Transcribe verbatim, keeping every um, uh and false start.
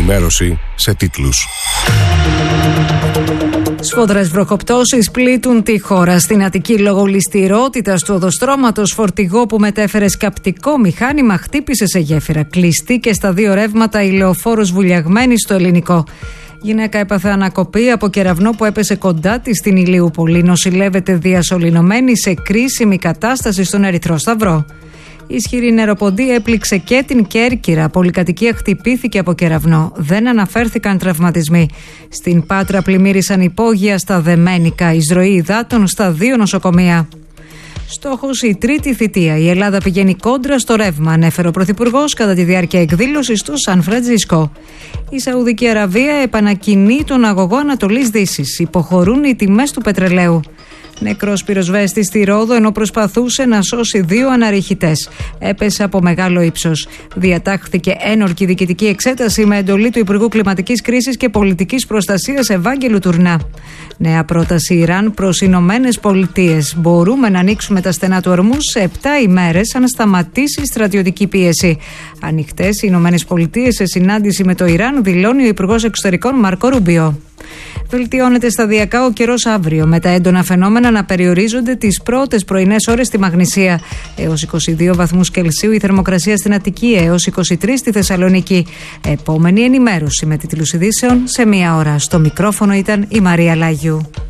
ενημέρωση σε τίτλους. Σφοδρές βροχοπτώσεις πλήττουν τη χώρα. Στην Αττική, λόγω ληστηρότητας του οδοστρώματος, φορτηγό που μετέφερε σκαπτικό μηχάνημα χτύπησε σε γέφυρα κλειστή και στα δύο ρεύματα η λεωφόρος βουλιαγμένη στο Ελληνικό. Γυναίκα έπαθε ανακοπή από κεραυνό που έπεσε κοντά της στην Ηλιούπολη. Νοσηλεύεται διασωληνωμένη σε κρίσιμη κατάσταση στον Ερυθρό Σταυρό. Η ισχυρή νεροποντή έπληξε και την Κέρκυρα. Πολυκατοικία χτυπήθηκε από κεραυνό. Δεν αναφέρθηκαν τραυματισμοί. Στην Πάτρα πλημμύρισαν υπόγεια στα Δεμένικα. Εισρωή υδάτων στα δύο νοσοκομεία. Στόχος η τρίτη θητεία. Η Ελλάδα πηγαίνει κόντρα στο ρεύμα, ανέφερε ο Πρωθυπουργός κατά τη διάρκεια εκδήλωσης στο Σαν Φραντζίσκο. Η Σαουδική Αραβία επανακινεί τον αγωγό Ανατολής Δύσης. Υποχωρούν οι τιμές του πετρελαίου. Νεκρός πυροσβέστης στη Ρόδο ενώ προσπαθούσε να σώσει δύο αναρριχητές. Έπεσε από μεγάλο ύψος. Διατάχθηκε ένορκη διοικητική εξέταση με εντολή του Υπουργού Κλιματικής Κρίσης και Πολιτικής Προστασίας Ευάγγελου Τουρνά. Νέα πρόταση Ιράν προς Ηνωμένες Πολιτείες. Μπορούμε να ανοίξουμε τα στενά του Ορμούς σε επτά ημέρες αν σταματήσει η στρατιωτική πίεση. Ανοιχτές οι Ηνωμένες Πολιτείες σε συνάντηση με το Ιράν, δηλώνει ο Υπουργός Εξωτερικών Μάρκο Ρούμπιο. Βελτιώνεται σταδιακά ο καιρός αύριο, με τα έντονα φαινόμενα να περιορίζονται τις πρώτες πρωινές ώρες στη Μαγνησία. Έως είκοσι δύο βαθμούς Κελσίου η θερμοκρασία στην Αττική, έως είκοσι τρεις στη Θεσσαλονίκη. Επόμενη ενημέρωση με τίτλους ειδήσεων σε μία ώρα. Στο μικρόφωνο ήταν η Μαρία Λάγιου.